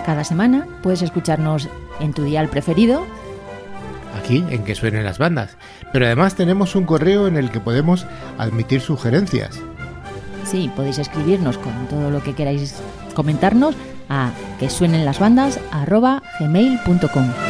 Cada semana puedes escucharnos en tu dial preferido, aquí en Que Suenen las Bandas. Pero además tenemos un correo en el que podemos admitir sugerencias. Sí, podéis escribirnos con todo lo que queráis comentarnos a quesuenenlasbandas@gmail.com.